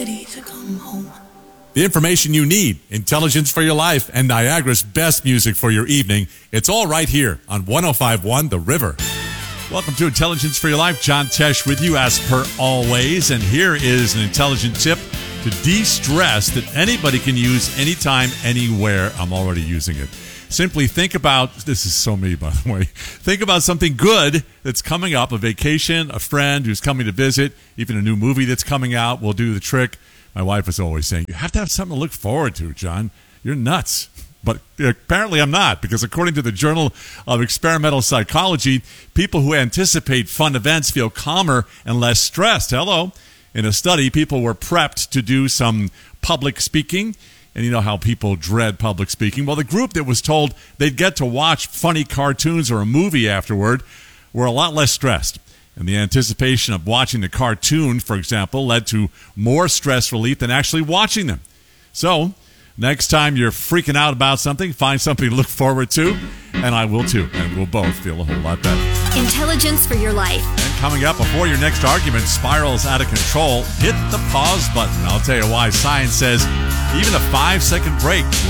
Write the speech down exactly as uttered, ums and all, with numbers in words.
To come home. The information you need, intelligence for your life, and Niagara's best music for your evening. It's all right here on one oh five point one The River. Welcome to Intelligence for Your Life. John Tesh with you as per always. And here is an intelligent tip to de-stress that anybody can use anytime, anywhere. I'm already using it. Simply think about, this is so me, by the way, think about something good that's coming up, a vacation, a friend who's coming to visit, even a new movie that's coming out will do the trick. My wife is always saying, you have to have something to look forward to, John. You're nuts. But apparently I'm not, because according to the Journal of Experimental Psychology, people who anticipate fun events feel calmer and less stressed. Hello. In a study, people were prepped to do some public speaking. And you know how people dread public speaking. Well, the group that was told they'd get to watch funny cartoons or a movie afterward were a lot less stressed. And the anticipation of watching the cartoon, for example, led to more stress relief than actually watching them. So, next time you're freaking out about something, find something to look forward to, and I will too. And we'll both feel a whole lot better. Intelligence for your life. And coming up, before your next argument spirals out of control, hit the pause button. I'll tell you why. Science says even a five-second break